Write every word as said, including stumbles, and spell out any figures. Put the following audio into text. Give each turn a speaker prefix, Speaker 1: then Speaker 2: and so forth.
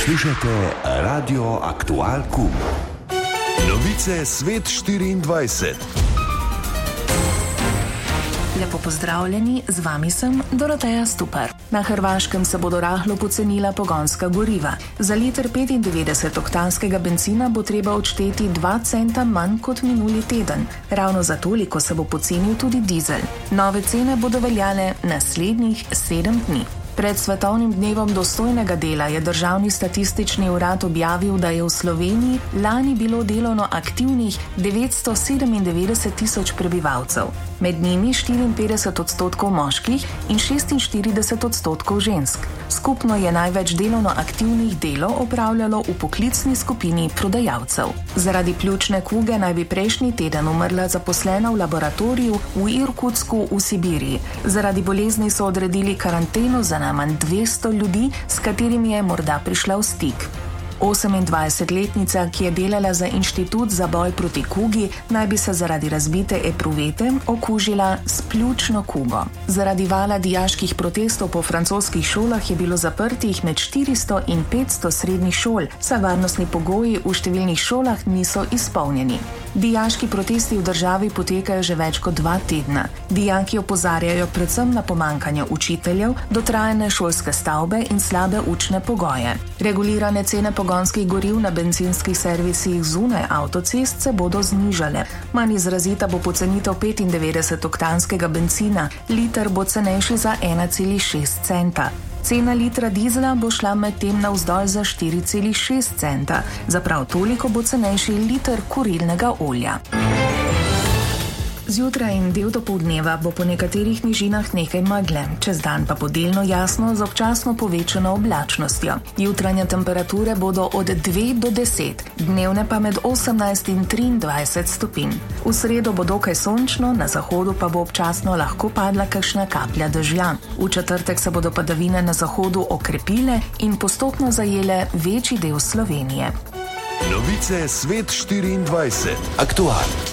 Speaker 1: Poslušajte Radio Aktual Q. Novice Svet štiriindvajset.
Speaker 2: Lepo pozdravljeni, z vami sem Doroteja Stupar. Na Hrvaškem se bodo rahlo pocenila pogonska goriva. Za liter petindevetdesetoktanskega bencina bo treba odšteti dva centa manj kot minuli teden. Ravno za toliko se bo pocenil tudi dizel. Nove cene bodo veljale naslednjih sedem dni. Pred svetovnim dnevom dostojnega dela je Državni statistični urad objavil, da je v Sloveniji lani bilo delovno aktivnih devetsto sedemindevetdeset tisoč prebivalcev. Med njimi štiriinpetdeset odstotkov moških in šestinštirideset odstotkov žensk. Skupno je največ delovno aktivnih delo opravljalo v poklicni skupini prodajalcev. Zaradi pljučne kuge naj bi prejšnji teden umrla zaposlena v laboratoriju v Irkutsku v Sibiriji. Zaradi bolezni so odredili karanteno za najmanj dvesto ljudi, s katerimi je morda prišla v stik. osemindvajsetletnica, ki je delala za Inštitut za boj proti kugi, naj bi se zaradi razbite epruvete okužila s pljučno kugo. Zaradi vala dijaških protestov po francoskih šolah je bilo zaprtih med štiristo in petsto srednjih šol, saj varnostni pogoji v številnih šolah niso izpolnjeni. Dijaški protesti v državi potekajo že več kot dva tedna. Dijaki opozarjajo predvsem na pomanjkanje učiteljev, dotrajane šolske stavbe in slabe učne pogoje. Regulirane cene pogonskih goriv na bencinskih servisih zunaj avtocest se bodo znižale. Manj izrazita bo pocenitev petindevetdesetoktanskega bencina, liter bo cenejši za ena cela šest centa. Cena litra dizla bo šla medtem navzdol za štiri cela šest centa, za prav toliko bo cenejši liter kurilnega olja. Zjutraj in del dopoldneva bo po nekaterih nižinah nekaj megle, čez dan pa bo delno jasno z občasno povečano oblačnostjo. Jutranje temperature bodo od dve do deset, dnevne pa med osemnajst in triindvajset stopinj. V sredo bo dokaj sončno, na zahodu pa bo občasno lahko padla kakšna kaplja dežja. V četrtek se bodo padavine na zahodu okrepile in postopno zajele večji del Slovenije.
Speaker 1: Novice Svet štiriindvajset. Aktual.